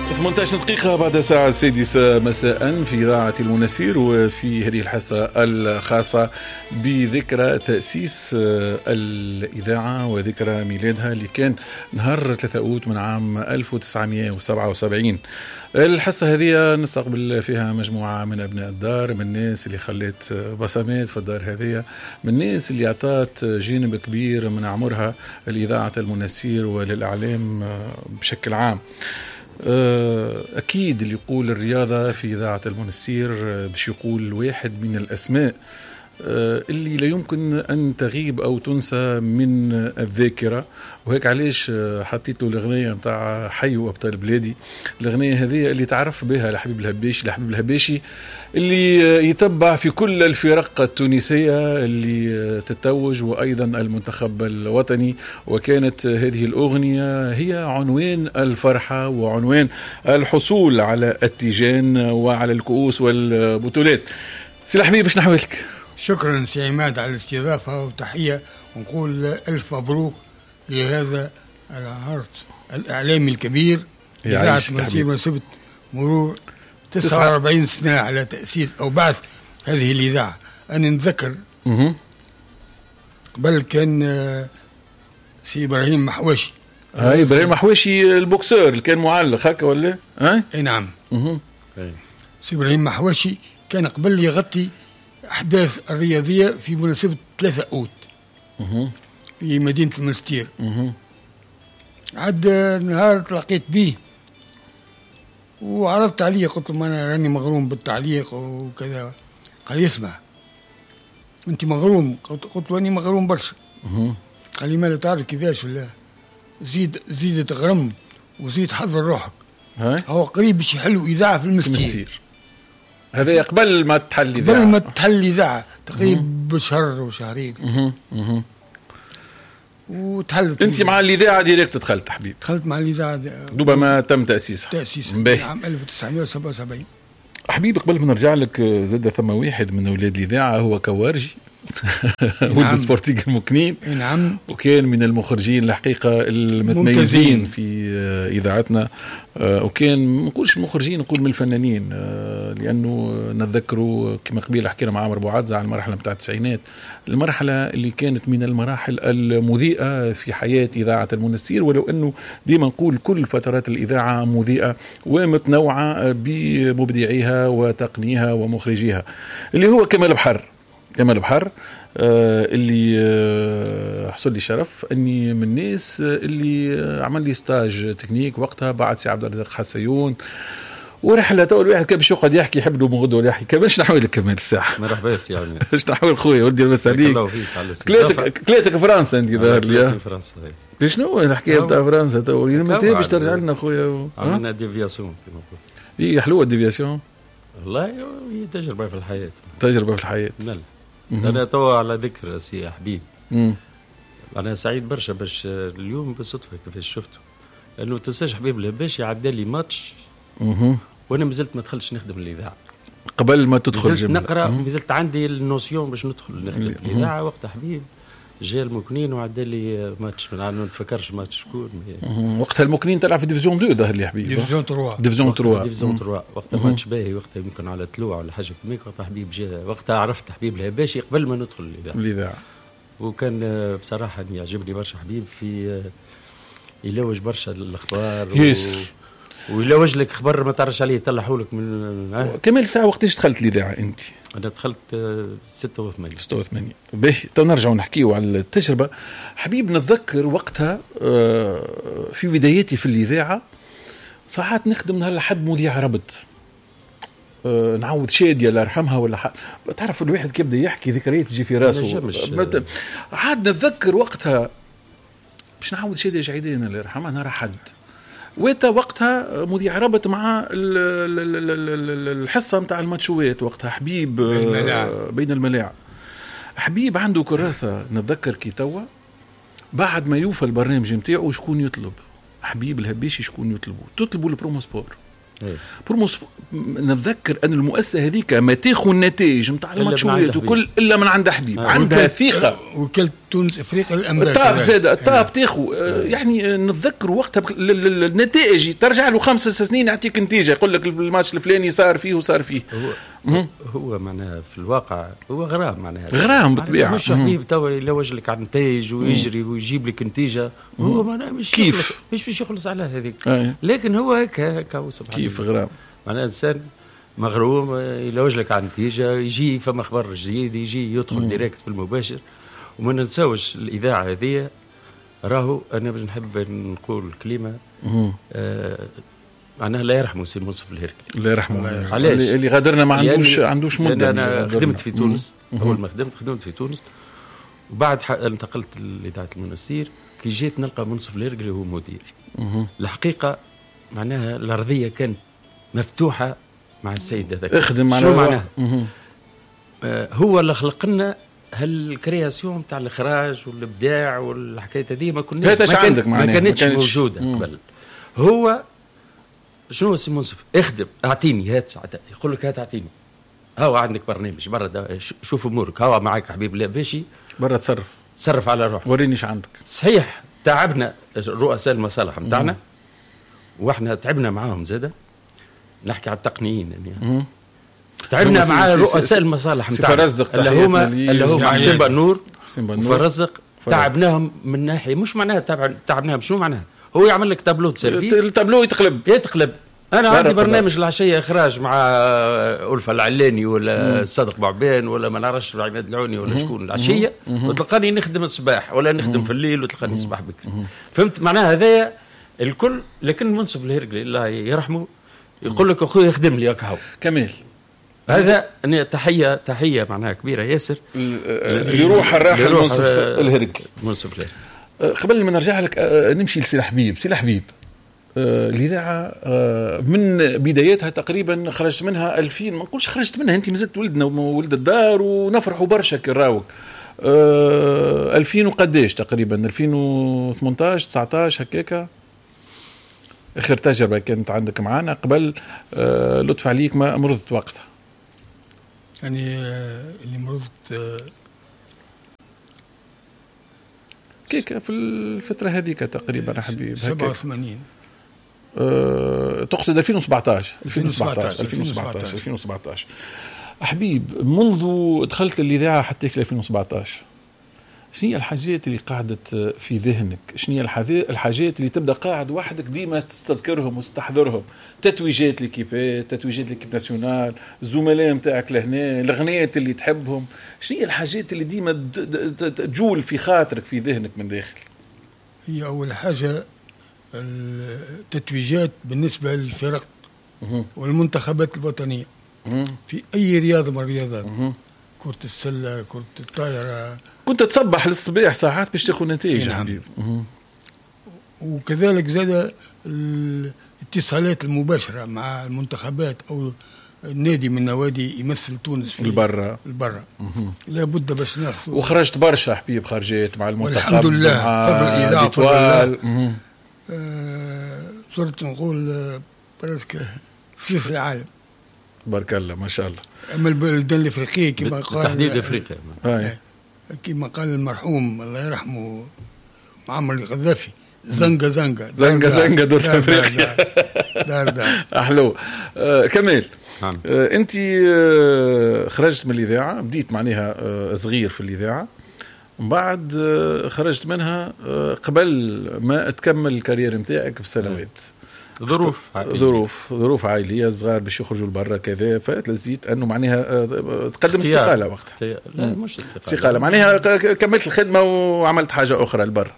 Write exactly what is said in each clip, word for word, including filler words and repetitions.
ثمانية عشر دقيقة بعد الساعة السادسة مساء في إذاعة المنسير، وفي هذه الحصة الخاصة بذكرى تأسيس الإذاعة وذكرى ميلادها اللي كان نهار ثلاثة أوت من عام ألف وتسعمائة وسبعة وسبعين. الحصة هذه نستقبل فيها مجموعة من أبناء الدار، من الناس اللي خلت بصمات في الدار هذه، من الناس اللي أعطت جانب كبير من عمرها لإذاعة المنسير وللإعلام بشكل عام. أكيد اللي يقول الرياضة في إذاعة المنسير باش يقول واحد من الأسماء اللي لا يمكن أن تغيب أو تنسى من الذاكرة، وهيك علاش حطيت له الأغنية متاع حي وأبطال بلادي. الأغنية هذه اللي تعرف بها لحبيب الهباشي، لحبيب الهباشي اللي يتبع في كل الفرق التونسية اللي تتوج وأيضا المنتخب الوطني، وكانت هذه الأغنية هي عنوان الفرحة وعنوان الحصول على التيجان وعلى الكؤوس والبطولات. سي الحبيب باش نحوالك. شكرا سي عماد على الاستضافة وتحية، ونقول ألف مبروك لهذا العرض الإعلامي الكبير إذاعة المنسير مناسبة مرور تسعة وأربعين سنة على تأسيس أو بعث هذه الإذاعة. أنا نتذكر قبل كان سي إبراهيم محوشي. هاي إبراهيم محوشي البوكسور اللي كان معلق هكا ولا؟ أي نعم. سي إبراهيم محوشي كان قبل يغطي أحداث الرياضية في مناسبة ثلاثة أوت في مدينة المنستير. عد نهار تلقيت به وعرضت عليه، قلت له أنا راني مغروم بالتعليق وكذا. قال يسمع أنت مغروم؟ قلت له أني مغروم برشا. قال لي ما لا تعرف كيفاش ولا زيد زيد تغرم وزيد حضر روحك، هو قريب باش يحلوا إذاعة في المنستير. هذا قبل ما تحل إذاعة، قبل ما تحل إذاعة تقريبا بشهر وشهرين وتحلت. أنت مع الإذاعة ديريكت دخلت حبيب؟ دخلت مع الإذاعة دوبا ما تم تأسيسها تأسيسها عام ألف وتسعمائة وسبعة وسبعين. حبيب قبل ما نرجع لك، زاد ثم واحد من أولاد الإذاعة هو كوارجي ولد سبورتيك المكنين. نعم. وكان من المخرجين الحقيقة المتميزين في إذاعتنا، وكان ما نقولش مخرجين، نقول من الفنانين، لأنه نتذكروا كما قبيل حكينا مع عمر بوعزة عن المرحلة متاع التسعينات، المرحلة اللي كانت من المراحل المذيئة في حياة إذاعة المنسير، ولو أنه ديما نقول كل فترات الإذاعة مذيئة ومتنوعة بمبدعيها وتقنيها ومخرجيها، اللي هو كمال بحر. كمال بحر آه اللي آه حصل لي شرف اني من الناس آه اللي آه عمل لي ستاج تكنيك وقتها بعد سي عبد الرزاق حسيون، ورحله تو الواحد كان باش يقعد يحكي يحب له مغدو ولا يحكي. كمان اش نحوي لك كمال الساعه؟ مرحبا يا سي عماد. اش نحوي خويا ولدي بس عليك. كلاتك كلاتك فرنسا انت ظاهر لي. فرنسا هي شنو الحكايه تاع فرنسا تو؟ متى باش ترجع لنا خويا؟ عملنا ديفياسيون كيما نقول. هي حلوه الديفياسيون والله، هي تجربه في الحياه. تجربه في الحياه. نعم. أنا توا على ذكر سي حبيب، مم. أنا سعيد برشا باش اليوم بالصدفة كيفاش شفته، لأنه تنساش حبيب الهباشي عدى لي ماتش وأنا مازلت ما دخلتش نخدم الإذاعة قبل ما تدخل مازلت نقرأ، مازلت عندي النوسيون باش ندخل نخدم الإذاعة. وقت حبيب جاء المكنين وعدى لي ماتش، من ما نتفكرش ماتش شكون. وقتها المكنين تلعب في ديفيزيون اثنين ظهر لي حبيب. ديفيزيون ثلاثة ديفيزيون ثلاثة ديفيزيون ثلاثة وقتها ماتش باهي، وقتها يمكن على طلوع ولا حاجه كيما. وقتها حبيب جاء، وقتها عرفت حبيب الهباشي قبل ما ندخل الإذاعة. وكان بصراحه يعجبني برشا حبيب في يلوج برشا الاخبار يسر و... ويلوج لك خبر ما تعرفش عليه يطلعوا لك من أه؟ كمال ساعه وقتاش دخلت الإذاعة انت؟ أنا دخلت ستة وثمانين. ستة وثمانين. باهي تو نرجعوا نحكيوا على التجربة. حبيب نتذكر وقتها في بداياتي في الإذاعة ساعات نخدم نهار لحد مذيع ربط، نعود شادية الله يرحمها ولا حق. تعرف الواحد كيف بدا يحكي ذكريات تجي في راسه. عاد نتذكر وقتها باش نعود شادية جعيدين الله يرحمها نهار حد، ويتا وقتها مذيع ربط مع الحصة متاع الماتشوات. وقتها حبيب بين الملاعب. حبيب عنده كراسة نتذكر كي توا بعد ما يوفى البرنامج متاعه شكون يطلب؟ حبيب الهباشي شكون يطلبوا؟ تطلبوا البرومو سبور. برموس نتذكر ان المؤسسه هذيك ما تاخذ النتائج نتاع الماتشات وكل الا من عند حبيب آه. عندها ثقه. وكاله تونس افريقيا الانباء الطاب زاد الطاب تاخذ آه. يعني نتذكر وقتها النتائج ترجع له خمس ست سنين يعطيك نتيجه يقول لك الماتش الفلاني صار فيه وصار فيه. هو, هو معناها في الواقع هو غرام معناها غرام بالطبيعه مش حبيب توا يلوج لك على النتائج ويجري ويجيب لك نتيجه هو معناها مش كيف مش باش يخلص على هذيك آه. لكن هو هيك هيك كيف غرام معناها انسان مغروم يلوج لك على النتيجه يجي فما خبر جديد يجي يدخل ديريكت في المباشر. وما ننساوش الاذاعه هذه راهو انا نحب نقول كلمه آه معناها لا يرحمه سي منصف الهركلي الله يرحمه علاش اللي غادرنا ما عندوش يعني عندوش مده. انا خدمت في تونس اول ما خدمت خدمت في تونس وبعد انتقلت لاذاعه المنستير كي جيت نلقى منصف الهركلي هو مدير. الحقيقه معناها الارضيه كانت مفتوحه مع السيد هذاك. اخدم شو معناها آه هو اللي خلق لنا هالكرياسيون تاع الاخراج والابداع والحكايه هذه ما كناش ما, كان ما كانتش موجوده قبل. هو شنو سي منصف اخدم اعطيني هات يقول لك هات اعطيني هاو عندك برنامج برا شوف امورك هاو معك حبيب الله باشي برا تصرف تصرف على روحك وريني ايش عندك. صحيح تعبنا رؤساء المصالح نتاعنا واحنا تعبنا معاهم زاده نحكي على التقنيين يعني تعبنا مع رؤساء المصالح نتاعنا اللي هما اللي هما حسين بنور وفرزق تعبناهم من ناحيه مش معناها تعب تعبناهم شنو معناها هو يعمل لك تابلو سيرفيس التابلو يتقلب يتقلب. انا عندي برنامج العشيه اخراج مع ألفة العلاني ولا الصادق بعبان ولا ما نعرفش عماد العوني ولا شكون العشيه وتلقاني نخدم الصباح ولا نخدم في الليل وتلقاني الصباح بكري. فهمت معناها هذايا الكل. لكن منصف الهركلي الله يرحمه يقول لك اخوي يخدم لي هكا كمال هذا أنا تحيه تحيه معناها كبيره ياسر يروح الراحل منصف الهركلي منصف الهركلي. قبل ما نرجع لك نمشي لسي حبيب. سي حبيب الإذاعة من بدايتها تقريبا خرجت منها ألفين ما نقولش خرجت منها أنت مازلت ولدنا وولد الدار ونفرحوا برشا كراوك ألفين وقديش تقريبا ألفين وثمانية عشر تسعة عشر هكاكا آخر تجربة كانت عندك معانا قبل لطف عليك ما مرضت وقتها يعني اللي مرضت كيكا في الفترة هذيك تقريبا حبيب سبعة وثمانين أه تقصد ألفين وسبعة عشر ألفين وسبعة عشر ألفين وسبعة عشر ألفين وسبعة عشر حبيب منذ دخلت الإذاعة حتى ألفين وسبعة عشر شنو هي الحاجات اللي قاعدت في ذهنك؟ شنو هي الحاجات اللي تبدا قاعد وحدك ديما تستذكرهم وتستحضرهم؟ تتويجات ليكيبات، تتويجات ليكيب ناسيونال، الزملاء نتاعك لهنا، الاغنيات اللي تحبهم، شنو هي الحاجات اللي ديما تجول في خاطرك في ذهنك من داخل؟ هي اول حاجه التتويجات بالنسبه للفرق والمنتخبات الوطنيه في اي رياضه من الرياضات، كرة السلة، كرة الطائرة. كنت تصبح للصباح ساعات باش تاخذ نتائج حبيب. وكذلك زاد الاتصالات المباشرة مع المنتخبات أو النادي من نوادي يمثل تونس في البرة البرة لابد باش ناخذ. وخرجت برشا حبيب خرجت مع المنتخب والحمد لله فضل الإذاعة فضل الله. آه صرت نقول آه برسك سويس العالم بارك الله ما شاء الله. أما البلدان الأفريقية كما قال تحديد أفريقيا كما قال المرحوم الله يرحمه معمر القذافي زنقة زنقة زنقة زنقة دور في أفريقيا دار دار أحلو. آه كمال نعم. آه أنت آه خرجت من الإذاعة بديت معناها آه صغير في الإذاعة ومن بعد آه خرجت منها آه قبل ما تكمل الكارير متاعك بسنوات. ظروف عائلية. ظروف ظروف عائليه صغار باش يخرجوا لبرا كذا فتلزيت انه معناها تقدم استقاله وقتها. لا مش استقاله استقاله معناها كملت الخدمه وعملت حاجه اخرى لبرا.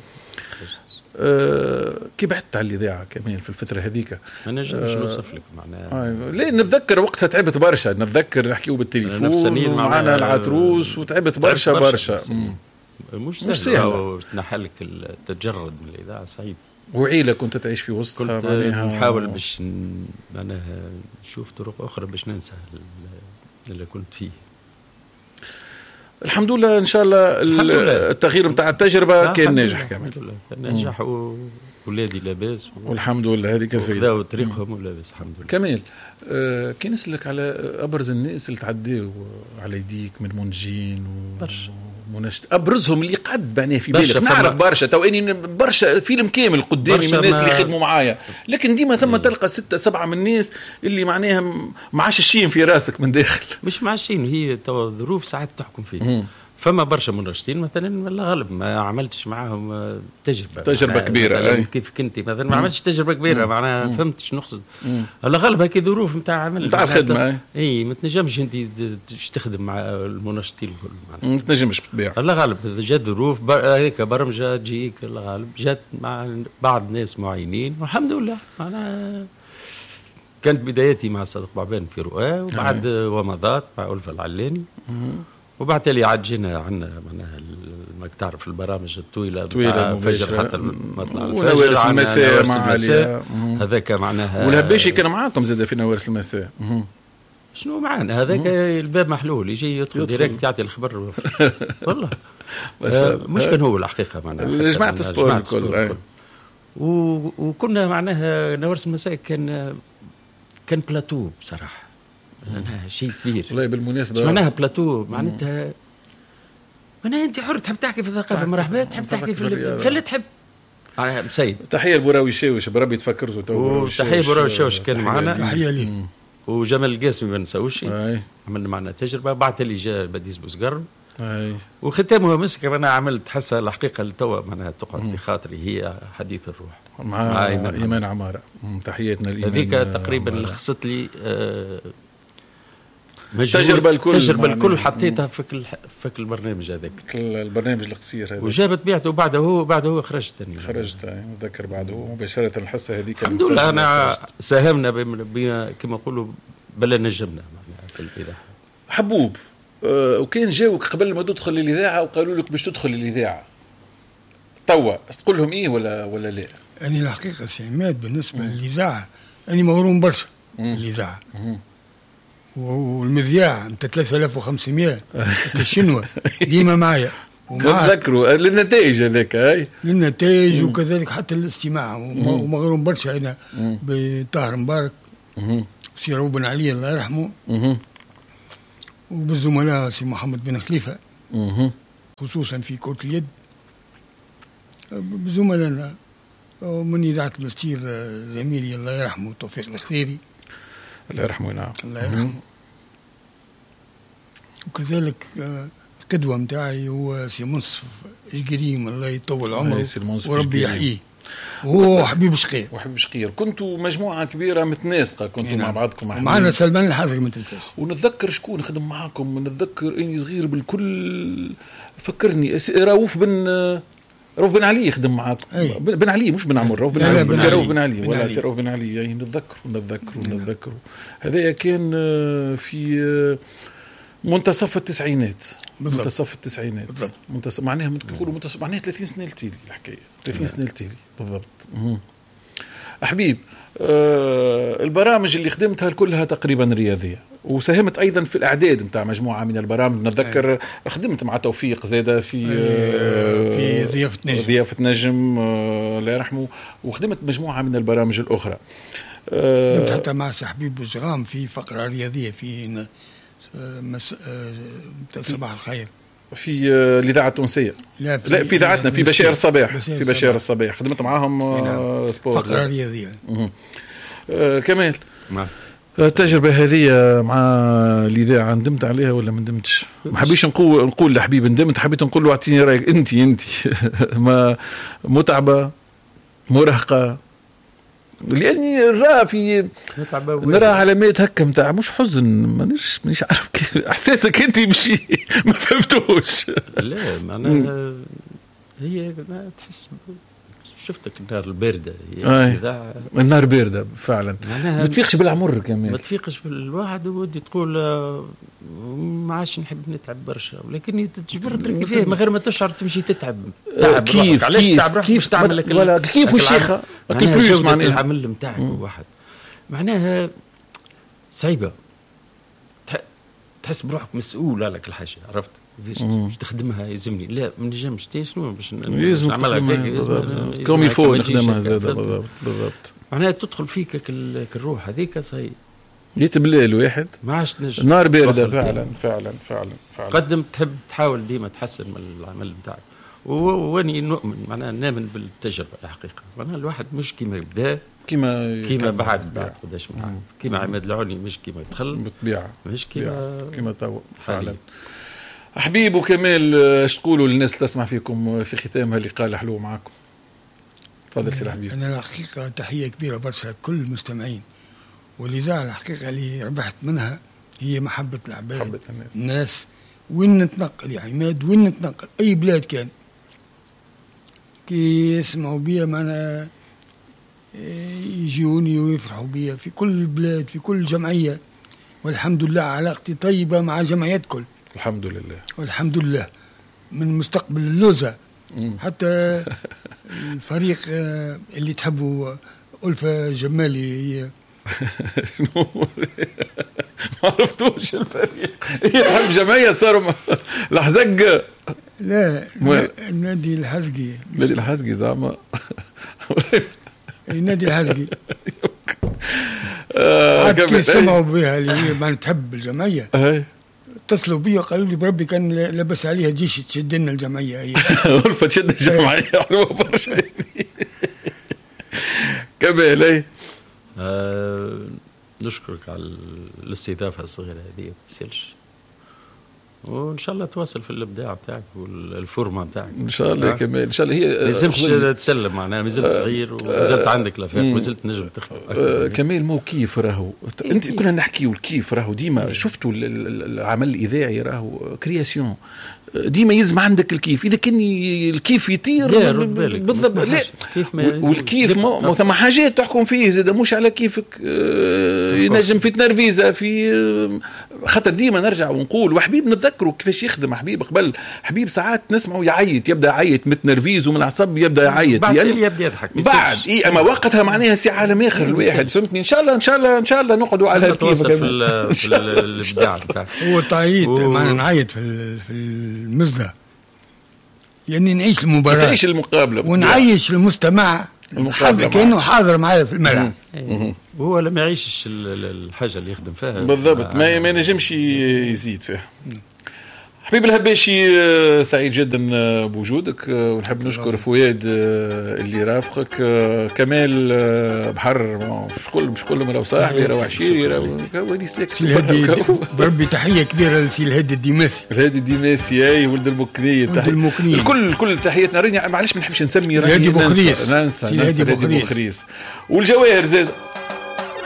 أه كي بعدت على الاذاعه كمان في الفتره هذيك انا جا باش نوصف لك معناها آه ليه نتذكر وقتها تعبت برشا نتذكر نحكيو بالتليفون ومعنا العتروس وتعبت برشا برشا, برشا. مش سهل, سهل. تنحلك التجرد من الاذاعه صعيب وعيلة كنت تعيش في وسطها. كنت نحاول باش معناها نشوف طرق أخرى باش ننسى اللي كنت فيه. الحمد لله إن شاء الله التغيير متاع التجربة كان ناجح كمان. الحمد لله كان ناجح و... ولادي لاباس و... والحمد لله هذه كفايه وخذاو طريقهم ولاباس الحمد لله. كمال آه كي نسألك على ابرز الناس اللي تعداو على يديك من منجين و... برشا ومنشت ابرزهم اللي قد معناه في بالك نعرف برشا تو اني برشا فيلم كامل قدامي من الناس ما... اللي خدموا معايا لكن ديما ثم مم. تلقى ستة سبعة من الناس اللي معناها معششين في راسك من داخل مش معشين هي تو ظروف ساعات تحكم فيه مم. فما برشا منشطين مثلا ولا غالب ما عملتش معاهم تجربه تجربه كبيره كيف كنت مثلا ما عملتش تجربه كبيره معناها فهمت شنو نقصد ولا غالب هكي ظروف نتاع عمل نتاع الخدمه اي ما تنجمش انت تخدم مع المنشطين الكل ما تنجمش بالطبيعه الله غالب جات ظروف هيك برمجه تجيك الله غالب جات مع بعض ناس معينين والحمد لله معناها كانت بدايتي مع صادق بعبان في رؤاه وبعد ومضات مع ألفة العلاني وبعد تالي عاد جينا عندنا معناها ما تعرف البرامج الطويله طويله فجر حتى مطلع ونوارس المساء مع المساء هذاك معناها والهباشي كان معاكم زاد في نوارس المساء شنو معنا هذاك الباب محلول يجي يدخل ديريكت يعطي الخبر والله مش كان هو الحقيقه معناها جماعه السبور الكل وكنا معناها نوارس المساء كان كان بلاتو بصراحه معناها شيء كبير والله بالمناسبة معناها بلاتو معناتها معناها أنت حر تحب تحكي في الثقافة مرحبا تحب تحكي في اللي تحب معناها مسيد تحية لبوراوي شاوش بربي تفكرتوا تو تحية بوراوي شاوش كان معنا تحية لي وجمال القاسمي ما نساوش عملنا معنا تجربة بعد اللي جاء بديس بوزقر وختامها مسك أنا عملت حسها الحقيقة اللي توا معناها تقعد في خاطري هي حديث الروح مع, مع إيمان عمارة تحياتنا الإيمان هذيك تقريبا اللي خصت لي آه تجربة الكل تجربة الكل حطيتها في كل في كل البرنامج هذاك البرنامج القصير هذا وجابت بيعته وبعده هو بعده هو خرجت خرجت نتذكر بعده مباشرة الحصة هذيك الحمد لله أنا ساهمنا بما كما يقولوا بلا نجمنا في الإذاعة حبوب أه وكان جاوك قبل ما تدخل الإذاعة وقالوا لك باش تدخل الإذاعة توا تقول لهم إيه ولا ولا لا؟ يعني الحقيقة سعماد بالنسبة للإذاعة أنا مغروم برشا الإذاعة والمذياع انت ثلاثة آلاف وخمسمائة الشنوة ديما معايا نتذكروا للنتائج هذاك هاي للنتائج وكذلك حتى الاستماع ومغروم برشا انا بطاهر مبارك وسي بن علي الله يرحمه وبالزملاء سي محمد بن خليفة خصوصا في كرة اليد بزملائنا ومن إذاعة المستير زميلي الله يرحمه توفيق الخيري الله يرحمه نعم الله يرحمه وكذلك القدوة متاعي هو سي منصف جقريم الله يطول عمره وربي يحييه وهو حبيب شقير وحبيب شقير كنتوا مجموعة كبيرة متناسقة كنتوا مع بعضكم معنا سلمان الحاضري ما تنساش ونتذكر شكون خدم معاكم نتذكر اني صغير بالكل فكرني رؤوف بن رؤوف بن علي يخدم معاكم بن علي مش بن عمر رؤوف بن علي بن رؤوف بن علي ولا سي رؤوف بن علي يعني نتذكر نتذكر نتذكر هذا كان في منتصف التسعينات بالضبط. منتصف التسعينات بالضبط منتصف معناها نقولوا منتصف معناها ثلاثين سنة لتيلي الحكاية ثلاثين سنة لتيلي بالضبط حبيب آه البرامج اللي خدمتها كلها تقريبا رياضية وساهمت أيضا في الأعداد متاع مجموعة من البرامج نتذكر أيه. خدمت مع توفيق زادة في أيه. في ضيافة نجم ضيافة نجم آه الله يرحمه وخدمت مجموعة من البرامج الأخرى آه خدمت حتى مع حبيب بوزغام في فقرة رياضية في مس... صباح الخير في الإذاعة التونسية لا في, لا في إذاعتنا في بشير الصباح في بشير الصباح خدمت معاهم آه سبورت فقرة رياضية آه كمال التجربة هذه مع الإذاعة ندمت عليها ولا ما ندمتش؟ ما حبيش نقول نقول لحبيب ندمت حبيت نقول له اعطيني رأيك أنت أنت ما متعبة مرهقة لأني نرى في نرى علامات هكا متاع مش حزن مانيش مانيش عارف كيف إحساسك أنت مشي ما فهمتوش لا معناها هي ما تحس شفتك النار الباردة آه. النار باردة فعلا ما تفيقش بالعمر كمان ما تفيقش بالواحد ودي تقول ما عادش نحب نتعب برشا ولكن تجبر تركي فيه من غير ما تشعر تمشي تتعب آه كيف علاش تتعب روحك كيف تعمل لك ولا كيف الشيخة كيف فلوس معناها العمل نتاعك واحد معناها صعيبة تحس بروحك مسؤول على كل حاجة عرفت باش تخدمها يلزمني لا ما نجمش شنو باش نعملها هيك كوم يفو نخدمها زاد بالضبط بالضبط معناها تدخل فيك الروح هذيك صحيح جيت بليل واحد ما عادش تنجم نار بارده فعلا فعلا فعلا فعلا قدم تحب تحاول ديما تحسن من العمل بتاعك واني نؤمن معناها نامن بالتجربه الحقيقه معناها الواحد مش كيما يبدا كيما كيما بعد بعد قداش معاه كيما عماد العوني مش كيما يدخل بالطبيعه مش كيما كيما تو فعلا. حبيب وكمال ايش تقولوا للناس اللي تسمع فيكم في ختام هاللقاء الحلو معكم؟ تفضل سي حبيب. انا الحقيقه تحيه كبيره برشا كل المستمعين ولذا الحقيقه اللي ربحت منها هي محبه العباد محبه الناس الناس وين نتنقل يا عماد وين نتنقل اي بلاد كان كي يسمعوا بيا معنا يجوني ويفرحوا بيا في كل البلاد في كل جمعيه والحمد لله علاقتي طيبه مع جمعيات كل الحمد لله والحمد لله من مستقبل اللوزة حتى الفريق اللي تحبوا ألفة جمالي هي ما عرفتوش الفريق هي تحب جمعية صاروا الحزق لا النادي الحزقي النادي الحزقي زعما النادي الحزقي كيف سمعوا بها اللي هي ما تحب الجمعية اتصلوا بي وقالوا لي بربي كان لبس عليها جيش تشد لنا الجمعيه هي غرفه تشد الجمعيه حلوه برشا كمال اي آه نشكرك على الاستضافه الصغيره هذه ما تسالش وان شاء الله تواصل في الابداع بتاعك والفورمه بتاعك ان شاء الله. كمال ان شاء الله. هي لازمش تسلم معناها مازلت صغير ومازلت عندك لافاق ومازلت نجم تخدم آه كمال مو كيف راهو انت كنا نحكيوا الكيف راهو ديما شفتوا العمل الاذاعي راهو كرياسيون ديما يلزم عندك الكيف اذا كان الكيف يطير بالضبط لا والكيف مو ثم حاجات تحكم فيه زاد مش على كيفك آه ينجم في تنرفيزه في آه خاطر ديما نرجع ونقول وحبيب نتذكروا كيفاش يخدم حبيب قبل حبيب ساعات نسمعوا يعيط يبدا يعيط متنرفيز ومن العصب يبدا يعيط بعد يعني يبدا يضحك بعد اي اما وقتها معناها سي عالم اخر الواحد فهمتني ان شاء الله ان شاء الله ان شاء الله نقعدوا على الكيف في الابداع بتاعك هو تعيط معنا نعيط في في المزله يعني نعيش المباراه تعيش المقابله ونعيش المستمع كأنه حاضر معايا في الملعب وهو لما يعيش الحاجه اللي يخدم فيها بالضبط ما ما ينجمش يزيد فيها. حبيب الهباشي سعيد جدا بوجودك ونحب نشكر فؤاد اللي رافقك كمال بحر مش كل مش كلهم راهو صاحبي راهو عشيري راهو ولي ساكت بربي تحيه كبيره لسي الهادي الديماسي الهادي الديماسي اي ولد المكنيه الكل الكل تحياتنا راني معليش ما نحبش نسمي الهادي بوخريس ننسى الهادي بوخريس والجواهر زاد